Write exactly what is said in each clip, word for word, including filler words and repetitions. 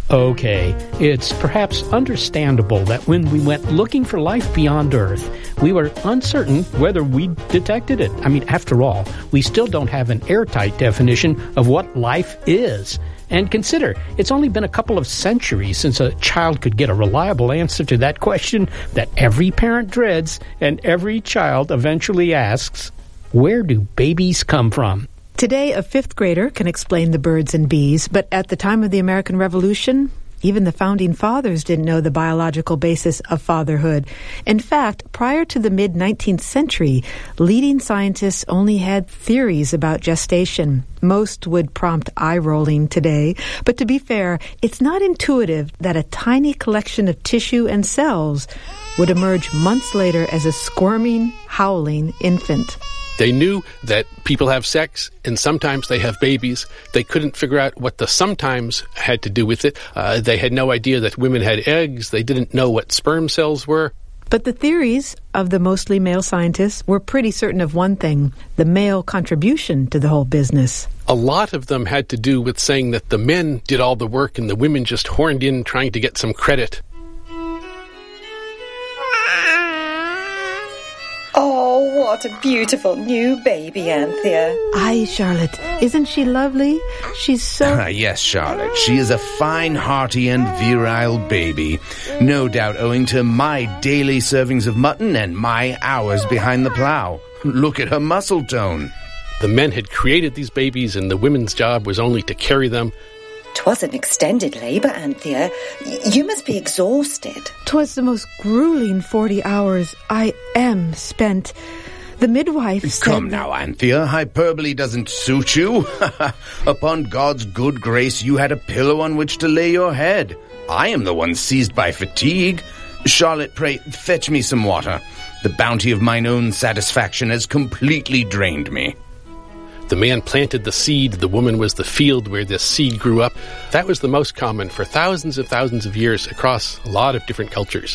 Okay, it's perhaps understandable that when we went looking for life beyond Earth, we were uncertain whether we detected it. I mean, after all, we still don't have an airtight definition of what life is. And consider, it's only been a couple of centuries since a child could get a reliable answer to that question that every parent dreads and every child eventually asks, where do babies come from? Today, a fifth grader can explain the birds and bees, but at the time of the American Revolution, even the founding fathers didn't know the biological basis of fatherhood. In fact, prior to the mid-nineteenth century, leading scientists only had theories about gestation. Most would prompt eye-rolling today, but to be fair, it's not intuitive that a tiny collection of tissue and cells would emerge months later as a squirming, howling infant. They knew that people have sex, and sometimes they have babies. They couldn't figure out what the sometimes had to do with it. Uh, they had no idea that women had eggs. They didn't know what sperm cells were. But the theories of the mostly male scientists were pretty certain of one thing, the male contribution to the whole business. A lot of them had to do with saying that the men did all the work and the women just horned in trying to get some credit. Oh, what a beautiful new baby, Anthea. Aye, Charlotte. Isn't she lovely? She's so... Yes, Charlotte. She is a fine, hearty, and virile baby. No doubt owing to my daily servings of mutton and my hours behind the plow. Look at her muscle tone. The men had created these babies, and the women's job was only to carry them. 'Twas an extended labour, Anthea. Y- you must be exhausted. 'Twas the most grueling forty hours I am spent. The midwife said... Come now, Anthea, hyperbole doesn't suit you. Upon God's good grace, you had a pillow on which to lay your head. I am the one seized by fatigue. Charlotte, pray, fetch me some water. The bounty of mine own satisfaction has completely drained me. The man planted the seed, the woman was the field where this seed grew up. That was the most common for thousands and thousands of years across a lot of different cultures.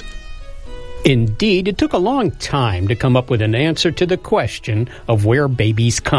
Indeed, it took a long time to come up with an answer to the question of where babies come